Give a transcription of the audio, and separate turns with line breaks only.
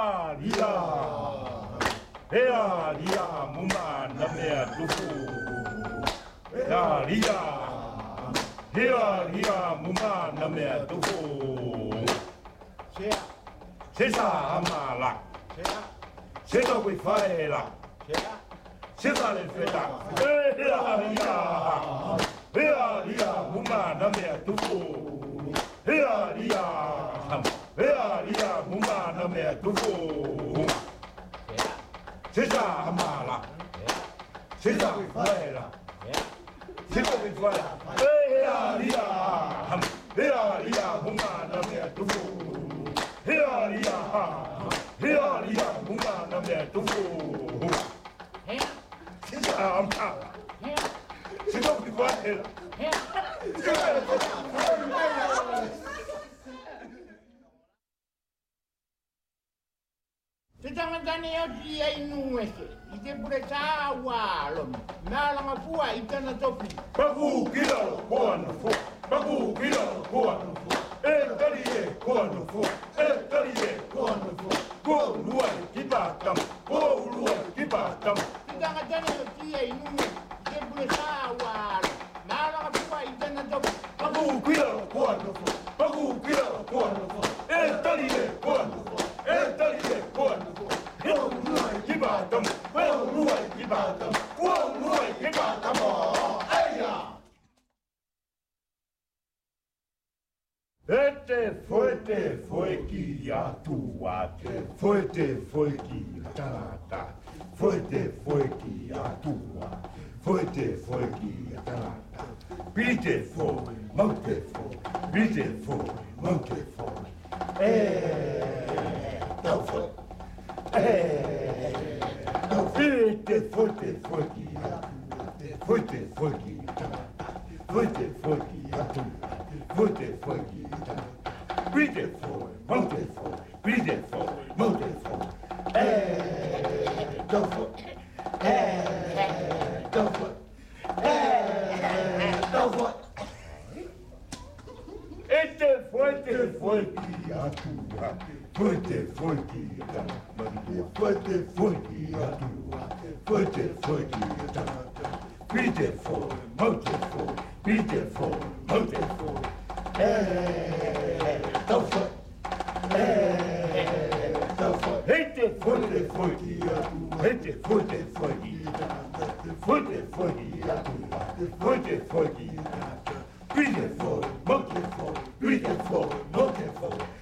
ria. Hea ria muma na mea tufu. Hea ria. Hea ria muma na mea tufu. Sesa amala. Sesa we faela. Sesa le feta. Hea ria. Hea ria muma na mea tufu. Hea ria. Hea ria muma na mea tufu. Sesa amala. Sesa we faela. Sesa we faela. Hea ria. Hea ria muma na mea tufu. Hea ria. Hea ria muma na mea tufu. Sesa amala. Sesa we faela.
Tangani ya dia inuese, ite pure tawa lomi, nala mafua itana topi.
Bagu kila koano fo, bagu kila koano fo, taliye koano fo, taliye koano fo, ko luai kibatam, ko luai kibatam.
Tangani ya dia inuese, ite pure tawa lomi, nala mafua itana topi.
Bagu kila koano fo, bagu kila koano fo, taliye koano fo, taliye koano fo. Kibatam, luai kibatam, luai kibatam. Aya! Ete foi que atuate, foi que tarata, foi que atua, foi que tarata. Pite foi, monte foi, pite foi, monte foi. Então foi. Pite foi que atua, foi que tarata, foi que atua. Beautiful, beautiful, beautiful, beautiful, beautiful. Beautiful, beautiful, beautiful. Este foi que atua, foi que foi que atua, foi que atua. Beautiful, beautiful, beautiful, beautiful. Hete foi que atua, hete foi que atua, foi que atua, beautiful, beautiful, beautiful, beautiful.